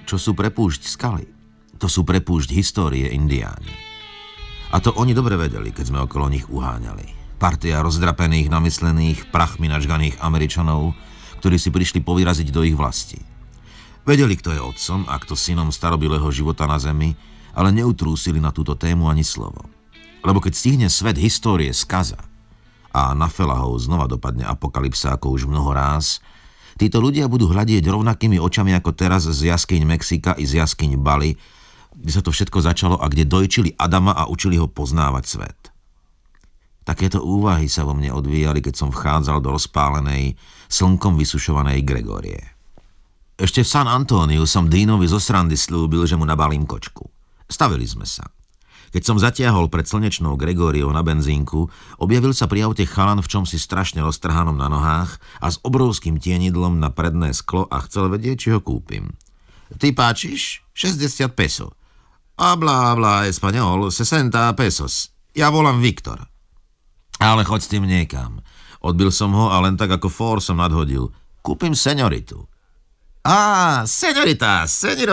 čo sú pre púšť skaly. To sú pre púšť histórie Indiáni. A to oni dobre vedeli, keď sme okolo nich uháňali. Partia rozdrapených, namyslených, prachmi načganých Američanov, ktorí si prišli povyraziť do ich vlasti. Vedeli, kto je otcom a kto synom starobilého života na zemi, ale neutrúsili na túto tému ani slovo. Lebo keď stihne svet histórie skaza a na Felahov znova dopadne apokalypsa ako už mnoho ráz, títo ľudia budú hľadieť rovnakými očami ako teraz z jaskyň Mexika i z jaskyň Bali, kde sa to všetko začalo a kde dojčili Adama a učili ho poznávať svet. Takéto úvahy sa vo mne odvíjali, keď som vchádzal do rozpálenej, slnkom vysušovanej Gregórie. Ešte v San Antóniu som Deanovi zo srandy slúbil, že mu nabalím kočku. Stavili sme sa. Keď som zatiahol pred slnečnou Gregóriou na benzínku, objavil sa pri aute chalan v čomsi strašne roztrhanom na nohách a s obrovským tienidlom na predné sklo a chcel vedieť, či ho kúpim. Ty páčiš? 60 peso. Habla español, 60 pesos. Ja volám Viktor. Ale choď s tým niekam. Odbil som ho a len tak ako fór som nadhodil. Kúpim senioritu. Seňorita,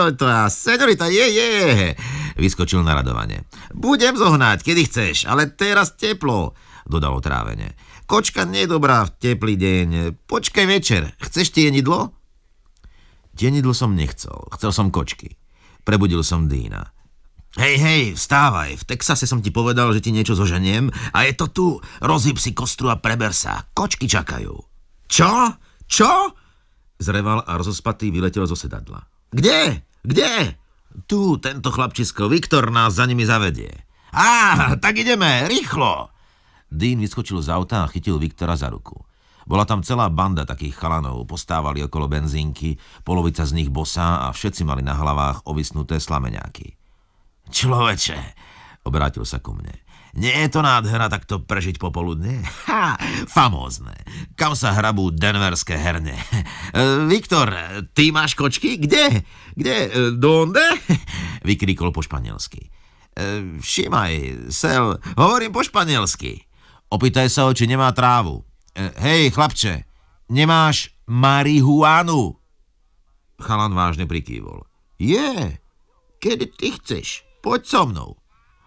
je. Vyskočil na radovanie. Budem zohnať, kedy chceš, ale teraz teplo, dodal otrávene. Kočka nie je dobrá v teplý deň. Počkaj večer, chceš tienidlo? Tienidlo som nechcel, chcel som kočky. Prebudil som Deana. Hej, vstávaj, v Texase som ti povedal, že ti niečo zoženiem a je to tu. Rozhyb si kostru a preber sa, kočky čakajú. Čo? Zreval a rozospatý vyletel zo sedadla. Kde? Tu, tento chlapčisko, Viktor nás za nimi zavedie. Tak ideme, rýchlo. Dean vyskočil z auta a chytil Viktora za ruku. Bola tam celá banda takých chalanov, postávali okolo benzínky, polovica z nich bosá a všetci mali na hlavách ovisnuté slameňáky. Človeče, obrátil sa ku mne. Nie je to nádhera takto prežiť popoludne? Famózne. Kam sa hrabú denverské herne? Viktor, ty máš kočky? Kde? Donde? Vykríkol po španielsky. Všimaj, Sel, hovorím po španielsky. Opýtaj sa ho, či nemá trávu. Hej, chlapče, nemáš marihuánu? Chalan vážne prikývol. Kedy ty chceš? Poď so mnou.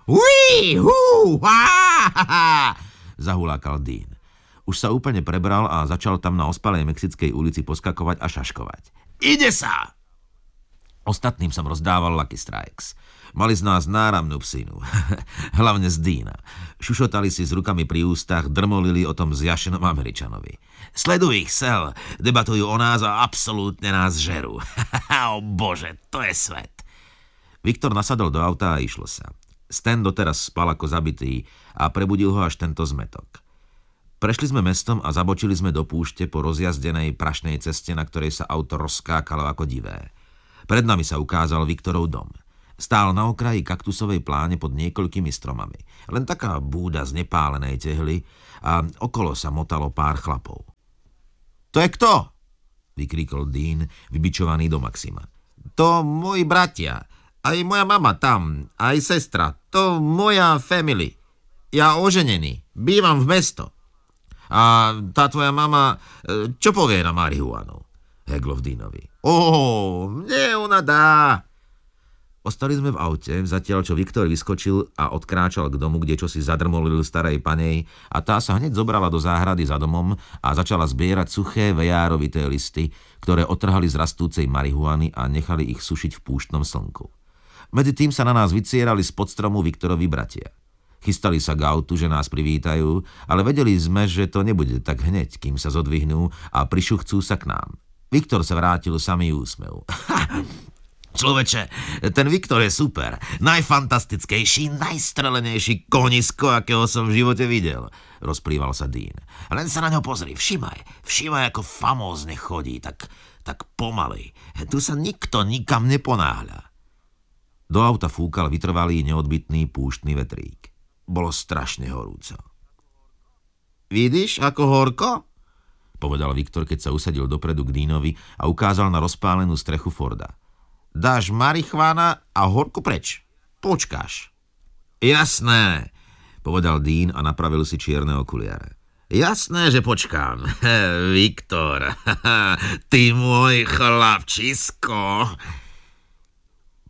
Zahulákal Dean. Už sa úplne prebral a začal tam na ospalej mexickej ulici poskakovať a šaškovať. Ide sa! Ostatným som rozdával Lucky Strikes. Mali z nás náramnú psinu. Hlavne z Deana. Šušotali si s rukami pri ústach, drmolili o tom zjašenom Američanovi. Sleduj ich, Sel. Debatujú o nás a absolútne nás žerú. O Bože, to je svet. Viktor nasadol do auta a išlo sa. Stan doteraz spal ako zabitý a prebudil ho až tento zmetok. Prešli sme mestom a zabočili sme do púšte po rozjazdenej prašnej ceste, na ktorej sa auto rozskákalo ako divé. Pred nami sa ukázal Viktorov dom. Stál na okraji kaktusovej pláne pod niekoľkými stromami. Len taká búda z nepálenej tehly a okolo sa motalo pár chlapov. To je kto? Vykríkol Dean, vybičovaný do maxima. To moji bratia. Aj moja mama tam, aj sestra. To moja family. Ja oženený. Bývam v mesto. A tá tvoja mama, čo povie na marihuanu? Heglo v Deanovi. Mne ona dá. Ostali sme v aute, zatiaľ čo Viktor vyskočil a odkráčal k domu, kde čosi zadrmolil starej panej a tá sa hneď zobrala do záhrady za domom a začala zbierať suché vejárovité listy, ktoré otrhali z rastúcej marihuany a nechali ich sušiť v púštnom slnku. Medzi tým sa na nás vycierali spod stromu Viktorovi bratia. Chystali sa k autu, že nás privítajú, ale vedeli sme, že to nebude tak hneď, kým sa zodvihnú a prišuchcú sa k nám. Viktor sa vrátil samý úsmev. Človeče, ten Viktor je super. Najfantastickejší, najstrelenejší konisko, akého som v živote videl. Rozplýval sa Dean. Len sa na ňo pozri, všimaj, ako famózne chodí, tak pomaly. Tu sa nikto nikam neponáhľa. Do auta fúkal vytrvalý, neodbytný púštny vetrík. Bolo strašne horúco. Vidíš, ako horko? Povedal Viktor, keď sa usadil dopredu k Deanovi a ukázal na rozpálenú strechu Forda. Dáš marihuana a horko preč. Počkáš. Jasné, povedal Dean a napravil si čierne okuliare. Jasné, že počkám. Viktor, ty môj chlapčisko.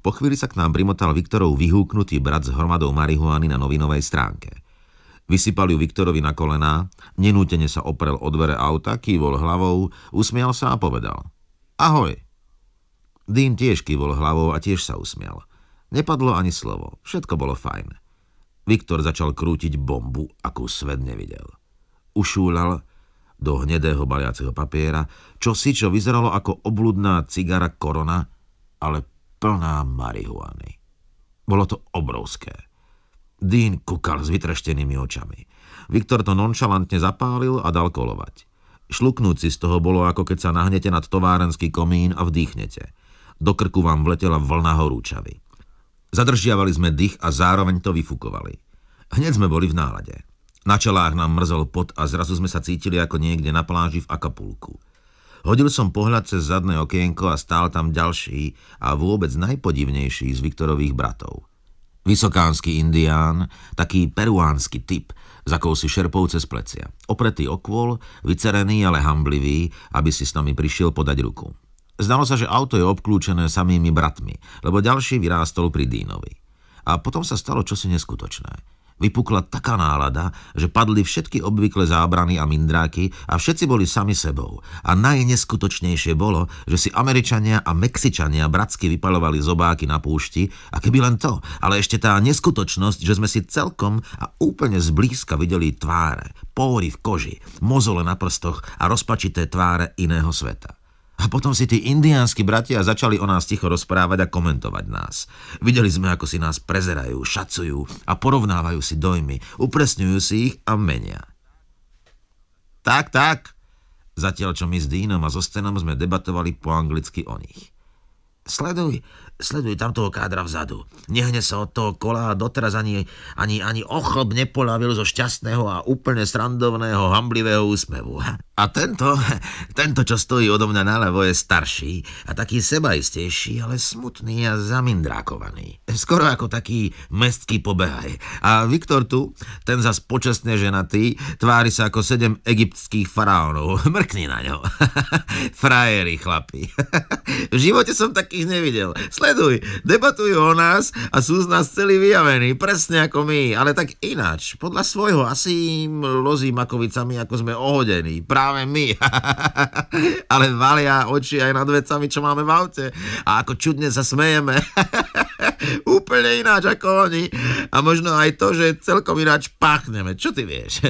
Po chvíli sa k nám primotal Viktorov vyhúknutý brat s hromadou marihuany na novinovej stránke. Vysypal ju Viktorovi na kolená, nenútene sa oprel o dvere auta, kývol hlavou, usmial sa a povedal: Ahoj. Dean tiež kývol hlavou a tiež sa usmial. Nepadlo ani slovo, všetko bolo fajn. Viktor začal krútiť bombu, akú svet nevidel. Ušúľal do hnedého baliaceho papiera čosi, čo vyzeralo ako obludná cigara Corona, ale plná marihuany. Bolo to obrovské. Dean kúkal s vytreštenými očami. Viktor to nonšalantne zapálil a dal kolovať. Šluknúť si z toho bolo, ako keď sa nahnete nad továrenský komín a vdýchnete. Do krku vám vletela vlna horúčavy. Zadržiavali sme dých a zároveň to vyfukovali. Hneď sme boli v nálade. Na čelách nám mrzol pot a zrazu sme sa cítili ako niekde na pláži v Acapulku. Hodil som pohľad cez zadné okienko a stál tam ďalší a vôbec najpodivnejší z Viktorových bratov. Vysokánsky indián, taký peruánsky typ, s akousi šerpou cez plecia. Opretý o kôl, vycerený, ale hamblivý, aby si s nami prišiel podať ruku. Zdalo sa, že auto je obklúčené samými bratmi, lebo ďalší vyrástol pri Deanovi. A potom sa stalo čosi neskutočné. Vypukla taká nálada, že padli všetky obvyklé zábrany a mindráky a všetci boli sami sebou. A najneskutočnejšie bolo, že si Američania a Mexičania bratsky vypaľovali zobáky na púšti a keby len to, ale ešte tá neskutočnosť, že sme si celkom a úplne zblízka videli tváre, póry v koži, mozole na prstoch a rozpačité tváre iného sveta. A potom si tí indiánsky bratia začali o nás ticho rozprávať a komentovať nás. Videli sme, ako si nás prezerajú, šacujú a porovnávajú si dojmy, upresňujú si ich a menia. Tak. Zatiaľ, čo my s Deanom a so Stenom sme debatovali po anglicky o nich. Sleduj tamtoho kádra vzadu. Nehne sa od toho kola a doteraz ani ochlb nepoľavil zo šťastného a úplne srandovného, hamblivého úsmevu. A tento, čo stojí odo mňa naľavo, je starší a taký sebaistejší, ale smutný a zamindrákovaný. Skoro ako taký mestský pobehaj. A Viktor tu, ten zas počestne ženatý, tvári sa ako 7 egyptských faraónov. Mrkni na ňo. Frajeri, chlapi. V živote som takých nevidel. Sleduj, debatujú o nás a sú z nás celí vyjavení, presne ako my, ale tak ináč. Podľa svojho asi im lozí makovicami, ako sme ohodení. Práve my. Ale valia oči aj nad vecami, čo máme v aute. A ako čudne sa smejeme. Úplne ináč ako oni. A možno aj to, že celkom ináč páchneme. Čo ty vieš?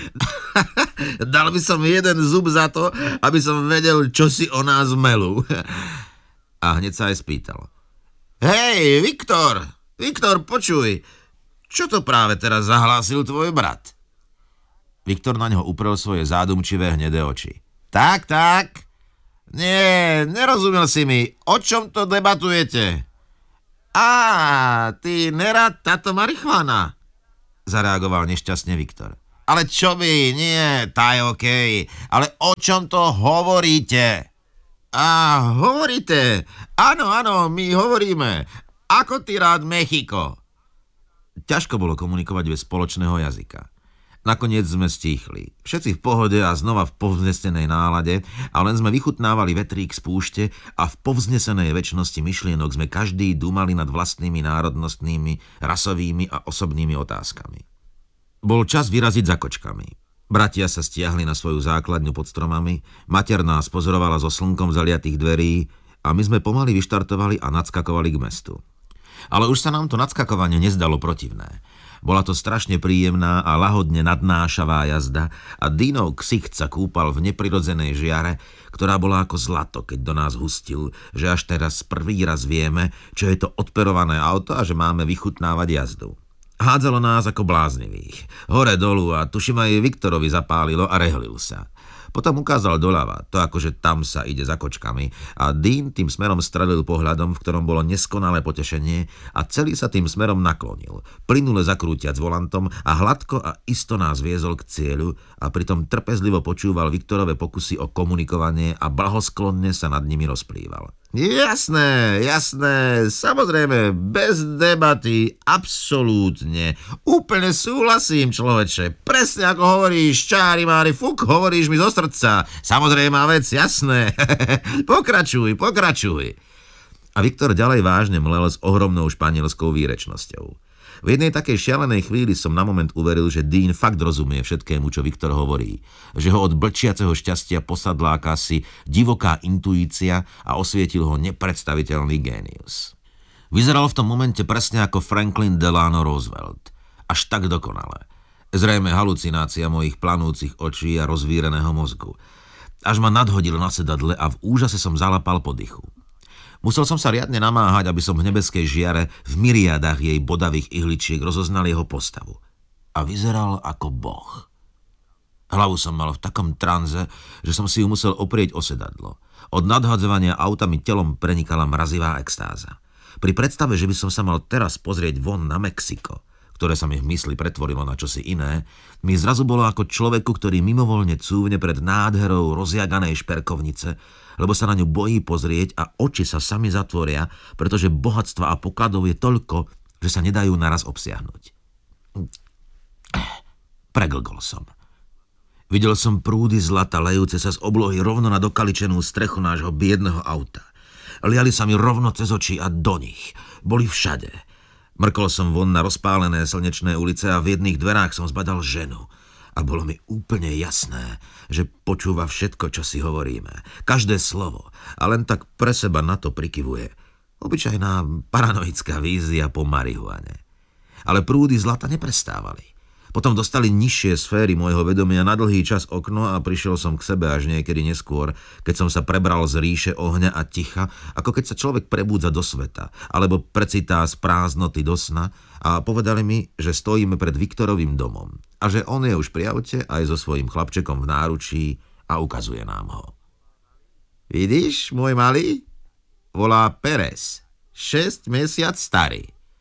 Dal by som jeden zub za to, aby som vedel, čo si o nás melú. A hneď sa aj spýtal. Hej, Viktor, počuj, čo to práve teraz zahlásil tvoj brat? Viktor na ňo uprel svoje zádumčivé hnedé oči. Tak. Nie, nerozumel si mi. O čom to debatujete? Ty nerad táto marihuana, zareagoval nešťastne Viktor. Ale čo by, nie, tá je okej. Ale o čom to hovoríte? Hovoríte? Áno, my hovoríme. Ako ty rád Mexiko? Ťažko bolo komunikovať bez spoločného jazyka. Nakoniec sme stíchli. Všetci v pohode a znova v povznesenej nálade a len sme vychutnávali vetrík z púšte a v povznesenej večnosti myšlienok sme každý dúmali nad vlastnými národnostnými, rasovými a osobnými otázkami. Bol čas vyraziť za kočkami. Bratia sa stiahli na svoju základňu pod stromami, mater nás pozorovala so slnkom zaliatých dverí a my sme pomaly vyštartovali a nadskakovali k mestu. Ale už sa nám to nadskakovanie nezdalo protivné. Bola to strašne príjemná a lahodne nadnášavá jazda a Deanov ksicht sa kúpal v neprirodzenej žiare, ktorá bola ako zlato, keď do nás hustil, že až teraz prvý raz vieme, čo je to odperované auto a že máme vychutnávať jazdu. Hádzalo nás ako bláznivých. Hore dolu a tuším aj Viktorovi zapálilo a rehlil sa. Potom ukázal doľava, to akože tam sa ide za kočkami a Dean tým smerom strelil pohľadom, v ktorom bolo neskonalé potešenie a celý sa tým smerom naklonil, plynule zakrútiac volantom a hladko a isto nás viezol k cieľu a pritom trpezlivo počúval Viktorove pokusy o komunikovanie a blahosklonne sa nad nimi rozplýval. Jasné, samozrejme, bez debaty, absolútne. Úplne súhlasím, človeče. Presne ako hovoríš, čári mári, fuk, hovoríš mi zo srdca. Samozrejmá vec, jasné. Pokračuj. A Viktor ďalej vážne mlel s ohromnou španielskou výrečnosťou. V jednej takej šialenej chvíli som na moment uveril, že Dean fakt rozumie všetkému, čo Viktor hovorí. Že ho od blčiaceho šťastia posadla akási divoká intuícia a osvietil ho nepredstaviteľný génius. Vyzeral v tom momente presne ako Franklin Delano Roosevelt. Až tak dokonale. Zrejme halucinácia mojich planúcich očí a rozvíreného mozgu. Až ma nadhodil na sedadle a v úžase som zalapal po dychu. Musel som sa riadne namáhať, aby som v nebeskej žiare v myriádach jej bodavých ihličiek rozoznal jeho postavu. A vyzeral ako boh. Hlavu som mal v takom tranze, že som si ju musel oprieť o sedadlo. Od nadhadzovania auta mi telom prenikala mrazivá extáza. Pri predstave, že by som sa mal teraz pozrieť von na Mexiko, ktoré sa mi v mysli pretvorilo na čosi iné, mi zrazu bolo ako človeku, ktorý mimovoľne cúvne pred nádherou rozjaganej šperkovnice, lebo sa na ňu bojí pozrieť a oči sa sami zatvoria, pretože bohatstva a pokladov je toľko, že sa nedajú naraz obsiahnuť. Preglgol som. Videl som prúdy zlata lejúce sa z oblohy rovno na dokaličenú strechu nášho biedného auta. Liali sa mi rovno cez oči a do nich. Boli všade. Mrkol som von na rozpálené slnečné ulice a v jedných dverách som zbadal ženu. A bolo mi úplne jasné, že počúva všetko, čo si hovoríme. Každé slovo. A len tak pre seba na to prikyvuje. Obyčajná paranoická vízia po marihuane. Ale prúdy zlata neprestávali. Potom dostali nižšie sféry môjho vedomia na dlhý čas okno a prišiel som k sebe až niekedy neskôr, keď som sa prebral z ríše ohňa a ticha, ako keď sa človek prebúdza do sveta, alebo precitá z prázdnoty do sna a povedali mi, že stojíme pred Viktorovým domom a že on je už pri aute aj so svojím chlapčekom v náručí a ukazuje nám ho. Vidíš, môj malý? Volá Pérez, 6 mesiac starý.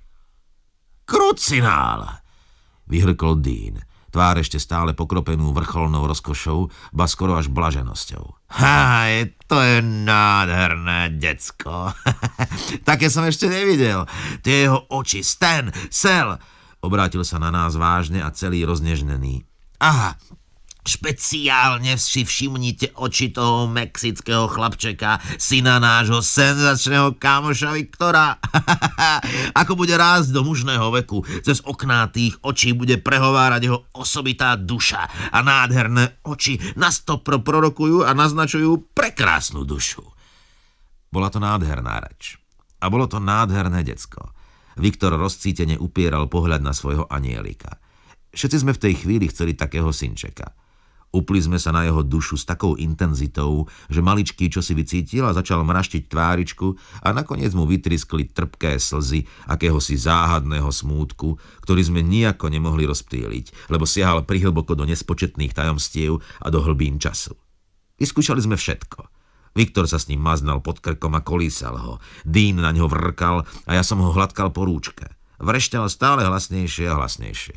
Krucinál! Vyhrkol Dean, tvár ešte stále pokropenú vrcholnou rozkošou, ba skoro až blaženosťou. To je nádherné decko. Také som ešte nevidel. Tie jeho oči, Stan, Sel. Obrátil sa na nás vážne a celý roznežnený. Aha, špeciálne si všimnite oči toho mexického chlapčeka, syna nášho senzačného kámoša Viktora. Ako bude rásť do mužného veku, cez okná tých očí bude prehovárať jeho osobitá duša a nádherné oči nastopro prorokujú a naznačujú prekrásnu dušu. Bola to nádherná reč. A bolo to nádherné decko. Viktor rozcítene upieral pohľad na svojho anielika. Všetci sme v tej chvíli chceli takého synčeka. Upli sme sa na jeho dušu s takou intenzitou, že maličký čosi vycítil a začal mraštiť tváričku a nakoniec mu vytriskli trpké slzy akéhosi záhadného smútku, ktorý sme nijako nemohli rozptýliť, lebo siahal prihlboko do nespočetných tajomstiev a do hlbín času. Vyskúšali sme všetko. Viktor sa s ním maznal pod krkom a kolísal ho. Dean na ňo vrkal a ja som ho hladkal po rúčke. Vrešťal stále hlasnejšie a hlasnejšie.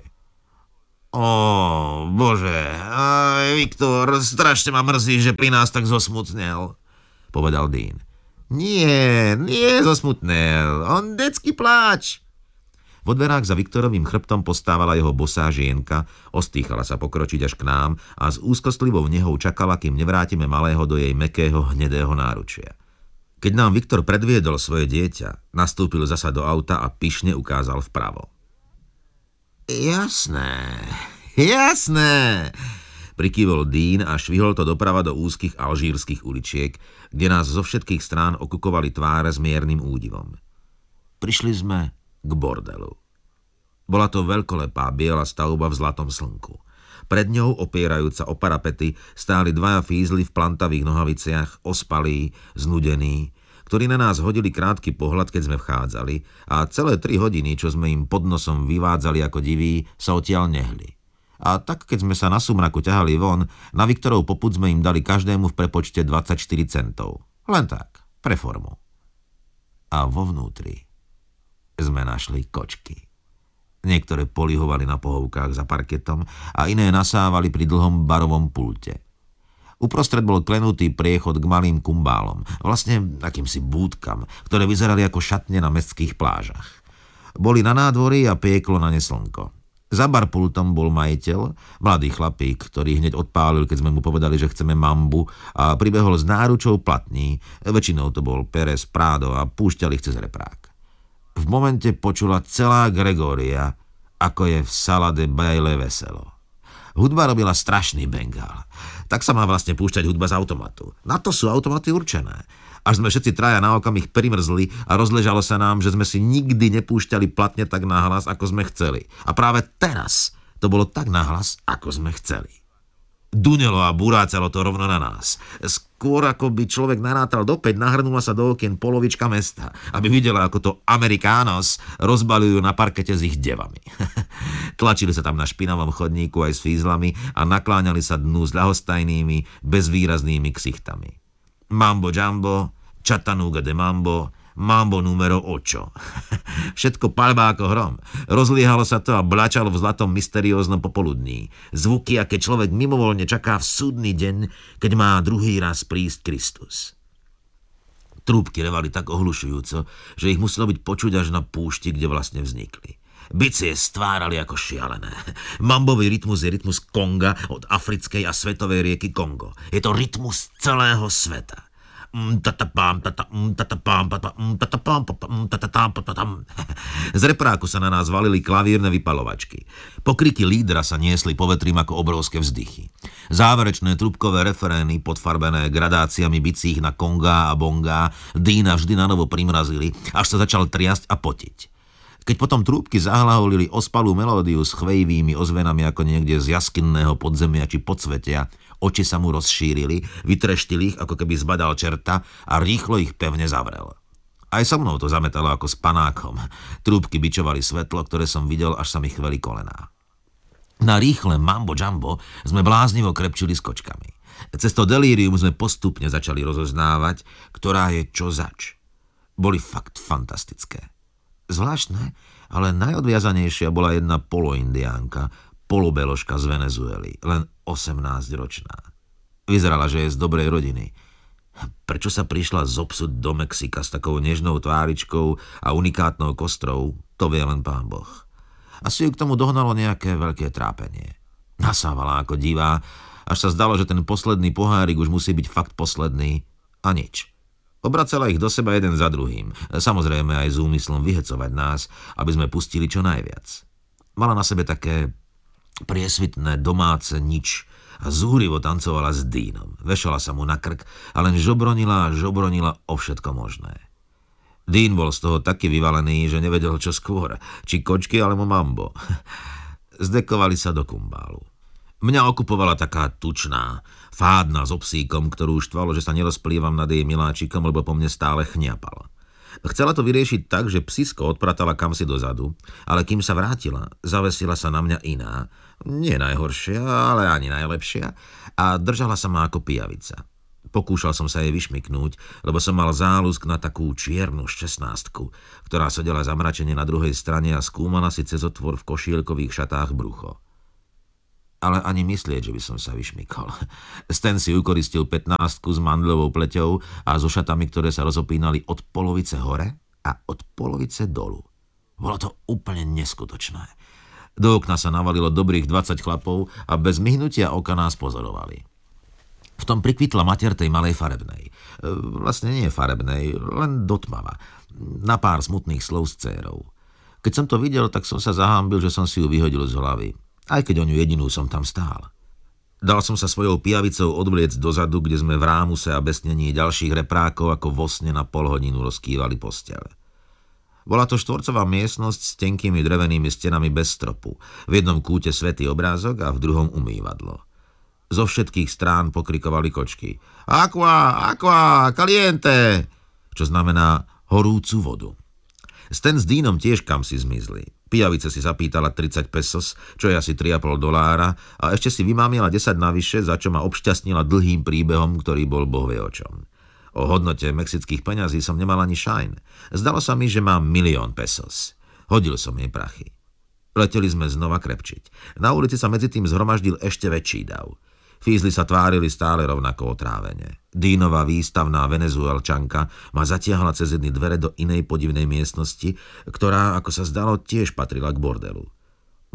Bože, Viktor, strašne ma mrzí, že pri nás tak zosmutnel, povedal Dean. Nie zosmutnel, on decky pláč. Vo dverách za Viktorovým chrbtom postávala jeho bosá žienka, ostýchala sa pokročiť až k nám a s úzkostlivou nehou čakala, kým nevrátime malého do jej mäkkého hnedého náručia. Keď nám Viktor predviedol svoje dieťa, nastúpil zasa do auta a pyšne ukázal vpravo. Jasné, prikývol Dean a švihol to doprava do úzkých alžírskych uličiek, kde nás zo všetkých strán okukovali tváre s miernym údivom. Prišli sme k bordelu. Bola to veľkolepá biela stavba v zlatom slnku. Pred ňou, opierajúca o parapety, stáli dvaja fízli v plantavých nohaviciach, ospalí, znudení, ktorí na nás hodili krátky pohľad, keď sme vchádzali, a celé 3 hodiny, čo sme im pod nosom vyvádzali ako diví, sa odtiaľ nehli. A tak, keď sme sa na sumraku ťahali von, na Viktorov popud sme im dali každému v prepočte 24 centov. Len tak, pre formu. A vo vnútri sme našli kočky. Niektoré polihovali na pohovkách za parketom a iné nasávali pri dlhom barovom pulte. Uprostred bol klenutý priechod k malým kumbálom, vlastne akýmsi búdkam, ktoré vyzerali ako šatne na mestských plážach. Boli na nádvorí a pieklo na ne slnko. Za barpultom bol majiteľ, mladý chlapík, ktorý hneď odpálil, keď sme mu povedali, že chceme mambu a pribehol s náručou platní. Väčšinou to bol Pérez, Prado a púšťali ich cez reprák. V momente počula celá Gregória, ako je v Salade Baile veselo. Hudba robila strašný bengál. Tak sa má vlastne púšťať hudba z automatu. Na to sú automaty určené. Až sme všetci traja na okamih primrzli a rozležalo sa nám, že sme si nikdy nepúšťali platne tak nahlas, ako sme chceli. A práve teraz to bolo tak nahlas, ako sme chceli. Dunelo a burácalo to rovno na nás. Skôr ako by človek narátal do 5, nahrnula sa do okien polovička mesta, aby videla, ako to Amerikános rozbaľujú na parkete s ich devami. Tlačili sa tam na špinavom chodníku aj s fízlami a nakláňali sa dnu s ľahostajnými, bezvýraznými ksichtami. Mambo Jumbo, Chattanooga de Mambo, Mambo numero 8. Všetko palbá ako hrom. Rozliehalo sa to a blačalo v zlatom mysterióznom popoludní. Zvuky, aké človek mimovoľne čaká v súdny deň, keď má druhý raz prísť Kristus. Trúbky revali tak ohlušujúco, že ich muselo byť počuť až na púšti, kde vlastne vznikli. Bicie stvárali ako šialené. Mambový rytmus je rytmus Konga od africkej a svetovej rieky Kongo. Je to rytmus celého sveta. Z repráku sa na nás valili klavírne vypalovačky. Pokriky lídra sa niesli povetrím ako obrovské vzdychy. Záverečné trúbkové refrény, podfarbené gradáciami bicích na konga a bonga, Dína vždy na novo primrazili, až sa začal triasť a potiť. Keď potom trúbky zahlaholili ospalú melódiu s chvejivými ozvenami ako niekde z jaskinného podzemia či podsvetia, oči sa mu rozšírili, vytreštili ich, ako keby zbadal čerta a rýchlo ich pevne zavrel. Aj so mnou to zametalo ako s panákom. Trúbky bičovali svetlo, ktoré som videl, až sa mi chveli kolená. Na rýchle Mambo Jumbo sme bláznivo krepčili s kočkami. Cez to delírium sme postupne začali rozoznávať, ktorá je čo zač. Boli fakt fantastické. Zvláštne, ale najodviazanejšia bola jedna poloindiánka, polobeložka z Venezuely, len 18-ročná. Vyzerala, že je z dobrej rodiny. Prečo sa prišla zobsuť do Mexika s takou nežnou tváričkou a unikátnou kostrou, to vie len Pán Boh. Asi ju k tomu dohnalo nejaké veľké trápenie. Nasávala ako divá, až sa zdalo, že ten posledný pohárik už musí byť fakt posledný a nič. Obracala ich do seba jeden za druhým, samozrejme aj s úmyslom vyhecovať nás, aby sme pustili čo najviac. Mala na sebe také priesvitné domáce nič a zúrivo tancovala s Dínom. Vešala sa mu na krk a len žobronila a žobronila o všetko možné. Dín bol z toho taký vyvalený, že nevedel čo skôr, či kočky alebo mambo. Zdekovali sa do kumbálu. Mňa okupovala taká tučná, fádna s obsíkom, ktorú štvalo, že sa nerozplývam nad jej miláčikom, lebo po mne stále chňapala. Chcela to vyriešiť tak, že psisko odpratala kamsi dozadu, ale kým sa vrátila, zavesila sa na mňa iná, nie najhoršia, ale ani najlepšia, a držala sa ma ako pijavica. Pokúšal som sa jej vyšmyknúť, lebo som mal záľusk na takú čiernu 16-ku, ktorá sedela zamračene na druhej strane a skúmala si cez otvor v košielkových šatách brucho. Ale ani myslieť, že by som sa vyšmykol. Stan si ukoristil 15-ku s mandľovou pleťou a so šatami, ktoré sa rozopínali od polovice hore a od polovice dolu. Bolo to úplne neskutočné. Do okna sa navalilo dobrých 20 chlapov a bez myhnutia oka nás pozorovali. V tom prikvitla matier tej malej farebnej. Vlastne nie farebnej, len dotmava. Na pár smutných slov s dcérou. Keď som to videl, tak som sa zahámbil, že som si ju vyhodil z hlavy. Aj keď o ňu jedinú som tam stál. Dal som sa svojou pijavicou odvliecť dozadu, kde sme v rámuse a besnení ďalších reprákov ako vo sne na polhodinu rozkývali postele. Bola to štvorcová miestnosť s tenkými drevenými stenami bez stropu. V jednom kúte svätý obrázok a v druhom umývadlo. Zo všetkých strán pokrikovali kočky. Aqua, aqua, caliente! Čo znamená horúcu vodu. Stan s Dínom tiež kamsi zmizli. Pijavica si zapýtala 30 pesos, čo je asi $3,5 a ešte si vymámila 10 navyše, za čo ma obšťastnila dlhým príbehom, ktorý bol bohvie o čom. O hodnote mexických peňazí som nemal ani šajn. Zdalo sa mi, že mám 1 000 000 pesos. Hodil som jej prachy. Leteli sme znova krepčiť. Na ulici sa medzi tým zhromaždil ešte väčší dav. Fízli sa tvárili stále rovnako otrávene. Dínova výstavná Venezuelčanka ma zatiahla cez jedny dvere do inej podivnej miestnosti, ktorá, ako sa zdalo, tiež patrila k bordelu.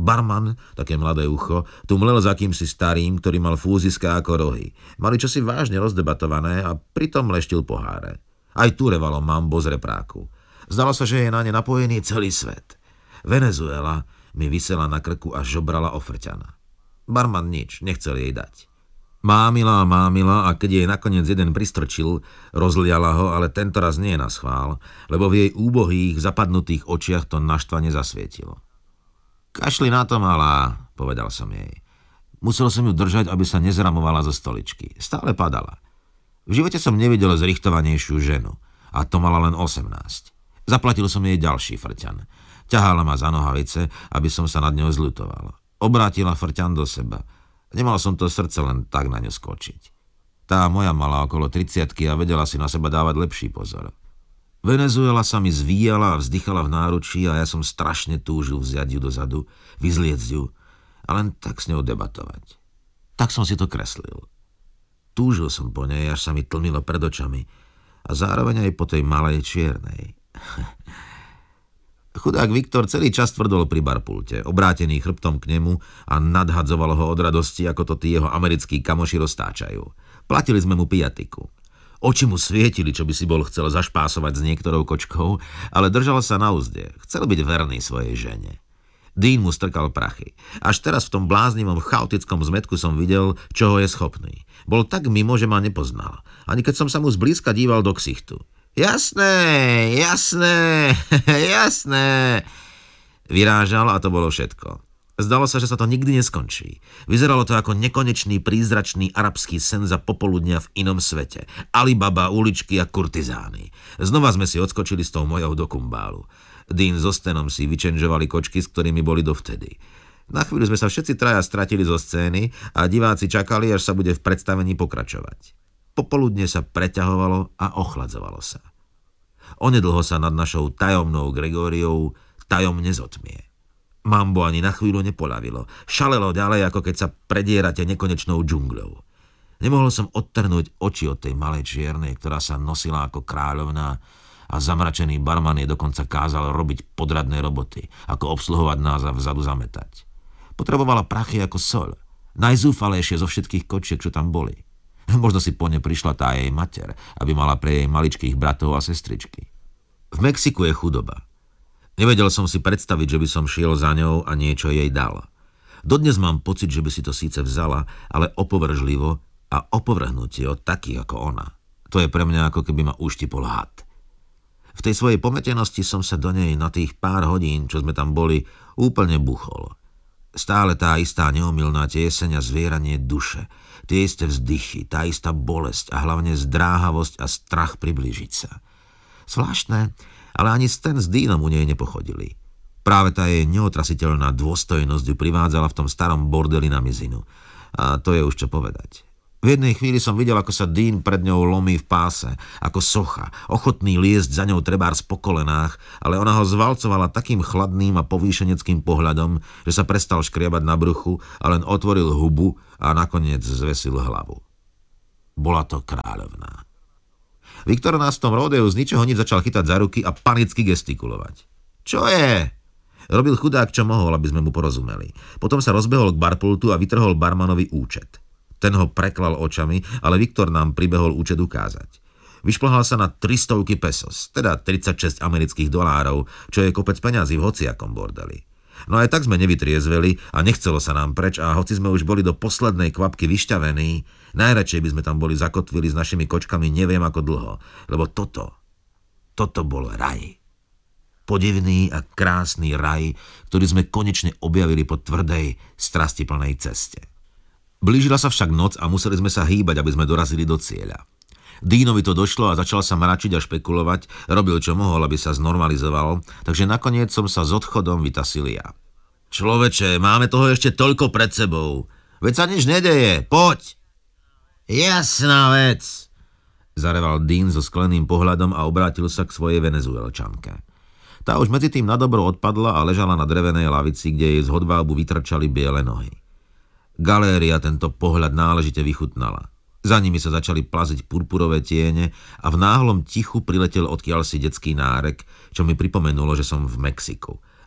Barman, také mladé ucho, tu mlel za kýmsi starým, ktorý mal fúziská ako rohy. Mali čosi vážne rozdebatované a pritom leštil poháre. Aj tu revalo mambo z repráku. Zdalo sa, že je na ne napojený celý svet. Venezuela mi visela na krku a žobrala ofrťana. Barman nič, nechcel jej dať. Mámila a keď jej nakoniec jeden pristrčil, rozliala ho, ale tentoraz nie na schvál, lebo v jej úbohých, zapadnutých očiach to naštvane zasvietilo. Kašli na to, malá, povedal som jej. Musel som ju držať, aby sa nezramovala zo stoličky. Stále padala. V živote som nevidel zrichtovanejšiu ženu. A to mala len 18. Zaplatil som jej ďalší frťan. Ťahala ma za nohavice, aby som sa nad ňou zľutoval. Obrátila frťan do seba. Nemal som to srdce len tak na ňu skočiť. Tá moja mala okolo 30-ky a vedela si na seba dávať lepší pozor. Venezuela sa mi zvíjala a vzdychala v náručí a ja som strašne túžil vziať ju dozadu, vyzliecť ju a len tak s ňou debatovať. Tak som si to kreslil. Túžil som po nej, až sa mi tlmilo pred očami a zároveň aj po tej malej čiernej. Chudák Viktor celý čas tvrdol pri barpulte, obrátený chrbtom k nemu a nadhadzoval ho od radosti, ako to tí jeho americkí kamoši roztáčajú. Platili sme mu piatiku. Oči mu svietili, čo by si bol chcel zašpásovať s niektorou kočkou, ale držal sa na uzde. Chcel byť verný svojej žene. Dean mu strkal prachy. Až teraz v tom bláznivom, chaotickom zmetku som videl, čoho je schopný. Bol tak mimo, že ma nepoznal. Ani keď som sa mu zblízka díval do ksichtu. Jasné, jasné. Vyrážal a to bolo všetko. Zdalo sa, že sa to nikdy neskončí. Vyzeralo to ako nekonečný prízračný arabský sen za popoludnia v inom svete. Alibaba, uličky a kurtizány. Znova sme si odskočili s tou mojou do kumbálu. Dean so Stenom si vyčenžovali kočky, s ktorými boli dovtedy. Na chvíľu sme sa všetci traja stratili zo scény a diváci čakali, až sa bude v predstavení pokračovať. Popoludne sa preťahovalo a ochladzovalo sa. Onedlho sa nad našou tajomnou Gregóriou tajomne zotmie. Mambo ani na chvíľu nepoľavilo. Šalelo ďalej, ako keď sa predierate nekonečnou džungľou. Nemohol som odtrhnúť oči od tej malej čiernej, ktorá sa nosila ako kráľovná a zamračený barman jej dokonca kázal robiť podradné roboty, ako obsluhovať nás a vzadu zametať. Potrebovala prachy ako soľ. Najzúfalejšie zo všetkých kočiek, čo tam boli. Možno si po ne prišla tá jej mater, aby mala pre jej maličkých bratov a sestričky. V Mexiku je chudoba. Nevedel som si predstaviť, že by som šiel za ňou a niečo jej dal. Dodnes mám pocit, že by si to síce vzala, ale opovržlivo a opovrhnutie od takých ako ona. To je pre mňa ako keby ma uštipol had. V tej svojej pometenosti som sa do nej na tých pár hodín, čo sme tam boli, úplne buchol. Stále tá istá neomylná tieseň a zvieranie duše, tie isté vzdychy, tá istá bolesť a hlavne zdráhavosť a strach priblížiť sa. Zvláštne, ale ani Stan s Deanom u nej nepochodili. Práve tá jej neotrasiteľná dôstojnosť ju privádzala v tom starom bordeli na mizinu. A to je už čo povedať. V jednej chvíli som videl, ako sa Dean pred ňou lomí v páse, ako socha, ochotný liesť za ňou trebárs po kolenách, ale ona ho zvalcovala takým chladným a povýšeneckým pohľadom, že sa prestal škriabať na bruchu a len otvoril hubu a nakoniec zvesil hlavu. Bola to kráľovná. Viktor nás v tom ródeu z ničoho nič začal chytať za ruky a panicky gestikulovať. Čo je? Robil chudák, čo mohol, aby sme mu porozumeli. Potom sa rozbehol k barpultu a vytrhol barmanovi účet. Ten ho preklal očami, ale Viktor nám pribehol účet ukázať. Vyšplhal sa na 300 pesos, teda 36 amerických dolárov, čo je kopec peňazí v hociakom bordeli. No aj tak sme nevytriezveli a nechcelo sa nám preč a hoci sme už boli do poslednej kvapky vyšťavení, najradšej by sme tam boli zakotvili s našimi kočkami neviem ako dlho, lebo toto bol raj. Podivný a krásny raj, ktorý sme konečne objavili po tvrdej, strastiplnej ceste. Blížila sa však noc a museli sme sa hýbať, aby sme dorazili do cieľa. Deanovi to došlo a začal sa mračiť a špekulovať, robil čo mohol, aby sa znormalizoval, takže nakoniec som sa s odchodom vytasil ja. Človeče, máme toho ešte toľko pred sebou. Veď sa nič nedeje, poď! Jasná vec, zareval Dean so skleným pohľadom a obrátil sa k svojej Venezuelčanke. Tá už medzi tým nadobro odpadla a ležala na drevenej lavici, kde jej z hodvábu vytrčali biele nohy. Galéria tento pohľad náležite vychutnala. Za nimi sa začali plaziť purpurové tiene a v náhlom tichu priletel odkiaľsi detský nárek, čo mi pripomenulo, že som v Mexiku.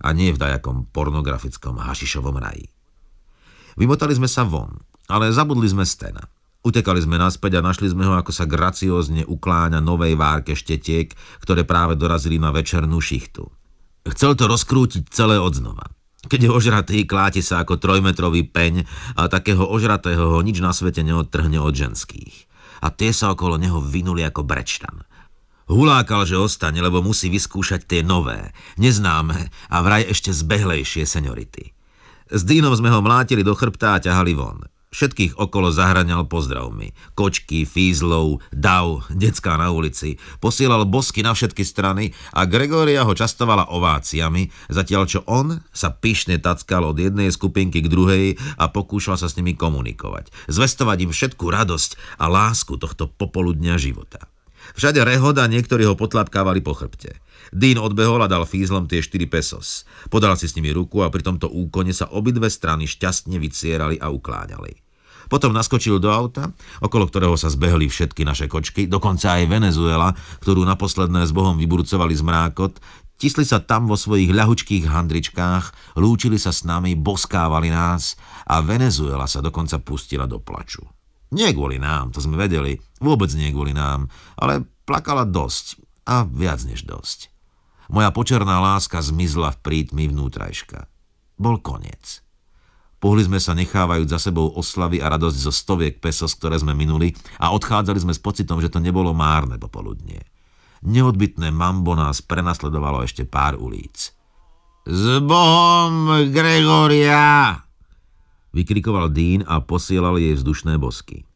a nie v dajakom pornografickom hašišovom raji. Vymotali sme sa von, ale zabudli sme Stena. Utekali sme naspäť a našli sme ho, ako sa graciózne ukláňa novej várke štetiek, ktoré práve dorazili na večernú šichtu. Chcel to rozkrútiť celé odznova. Keď je ožratý, kláti sa ako 3-metrový peň a takého ožratého ho nič na svete neodtrhne od ženských. A tie sa okolo neho vinuli ako brečtan. Hulákal, že ostane, lebo musí vyskúšať tie nové, neznáme a vraj ešte zbehlejšie seniority. S Deanom sme ho mlátili do chrbta a ťahali von. Všetkých okolo zahraňal pozdravmi. Kočky, fízlov, dav, decká na ulici. Posielal bosky na všetky strany a Gregoria ho častovala ováciami, zatiaľ čo on sa pyšne tackal od jednej skupinky k druhej a pokúšal sa s nimi komunikovať. Zvestovať im všetku radosť a lásku tohto popoludňa života. Všade rehod a niektorí ho potlapkávali po chrbte. Dean odbehol a dal fízlom tie 4 pesos. Podal si s nimi ruku a pri tomto úkone sa obidve strany šťastne vycierali a ukláňali. Potom naskočil do auta, okolo ktorého sa zbehli všetky naše kočky, dokonca aj Venezuela, ktorú na posledné s Bohom vyburcovali zmrákot, tisli sa tam vo svojich ľahučkých handričkách, lúčili sa s nami, boskávali nás a Venezuela sa dokonca pustila do plaču. Nie kvôli nám, to sme vedeli, vôbec nie kvôli nám, ale plakala dosť a viac než dosť. Moja počerná láska zmizla v prítmi vnútrajška. Bol koniec. Pohli sme sa nechávajúc za sebou oslavy a radosť zo 100 pesos, ktoré sme minuli a odchádzali sme s pocitom, že to nebolo márne popoludnie. Neodbytné mambo nás prenasledovalo ešte pár ulic. S Bohom, Gregoria! Vykrikoval Dean a posielal jej vzdušné bosky.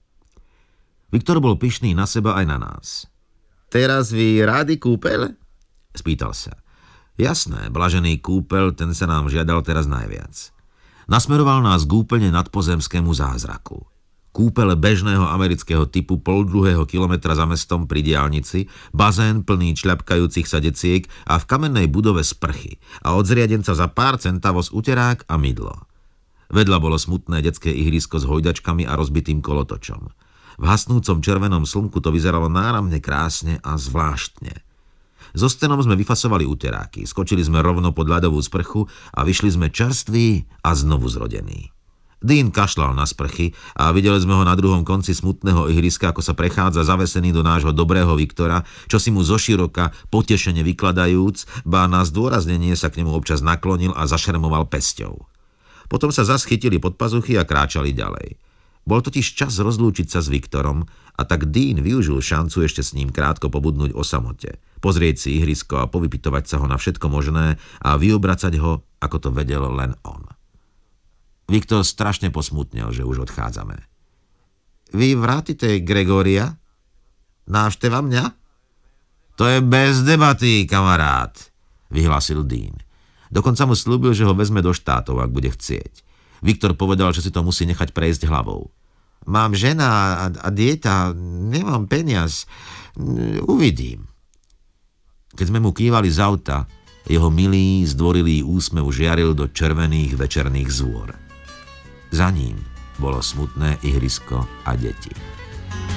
Viktor bol pyšný na seba aj na nás. Teraz vy rádi kúpeľ? Spýtal sa. Jasné, blažený kúpeľ, ten sa nám žiadal teraz najviac. Nasmeroval nás k úplne nadpozemskému zázraku. Kúpeľ bežného amerického typu 0,5 kilometra za mestom pri diaľnici, bazén plný čľapkajúcich sa deciek a v kamennej budove sprchy a od zriadenca za pár centavos uterák a mydlo. Vedľa bolo smutné detské ihrisko s hojdačkami a rozbitým kolotočom. V hasnúcom červenom slnku to vyzeralo náramne krásne a zvláštne. So Stenom sme vyfasovali uteráky, skočili sme rovno pod ľadovú sprchu a vyšli sme čerství a znovu zrodení. Dean kašľal na sprchy a videli sme ho na druhom konci smutného ihriska, ako sa prechádza zavesený do nášho dobrého Viktora, čo si mu zoširoka, potešene vykladajúc, ba na zdôraznenie sa k nemu občas naklonil a zašermoval pesťou. Potom sa zas chytili pod pazuchy a kráčali ďalej. Bol totiž čas rozlúčiť sa s Viktorom a tak Dean využil šancu ešte s ním krátko pobudnúť o samote, pozrieť si ihrisko a povypitovať sa ho na všetko možné a vyobracať ho, ako to vedel len on. Viktor strašne posmutnel, že už odchádzame. Vy vrátite Gregoria? Návšteva mňa? To je bez debaty, kamarát, vyhlásil Dean. Dokonca mu slúbil, že ho vezme do štátov, ak bude chcieť. Viktor povedal, že si to musí nechať prejsť hlavou. Mám žena a dieťa, nemám peniaz. Uvidím. Keď sme mu kývali z auta, jeho milý, zdvorilý úsmev žiaril do červených večerných zôr. Za ním bolo smutné ihrisko a deti.